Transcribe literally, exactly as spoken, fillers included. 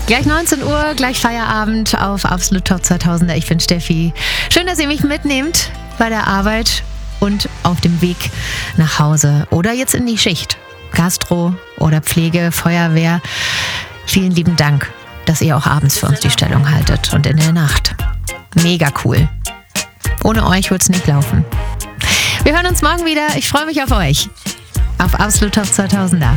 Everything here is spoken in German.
Gleich neunzehn Uhr, gleich Feierabend auf Absolut Top zweitausender. Ich bin Steffi. Schön, dass ihr mich mitnehmt bei der Arbeit und auf dem Weg nach Hause oder jetzt in die Schicht. Gastro oder Pflege, Feuerwehr. Vielen lieben Dank, dass ihr auch abends für uns die Stellung haltet und in der Nacht. Mega cool. Ohne euch wird's nicht laufen. Wir hören uns morgen wieder. Ich freue mich auf euch. Auf Absolut Top zweitausender.